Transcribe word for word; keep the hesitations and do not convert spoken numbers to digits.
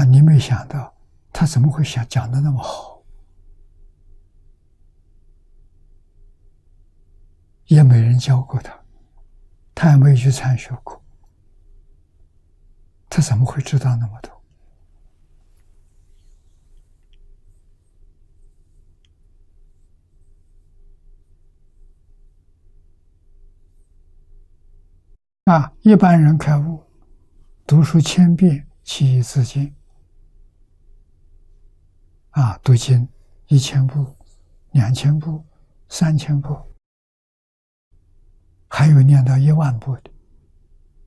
啊，你没想到他怎么会想讲的那么好，也没人教过他，他也没去参学过，他怎么会知道那么多？啊，一般人开悟，读书千遍，其义自见。啊，读经一千部、两千部、三千部，还有念到一万部的。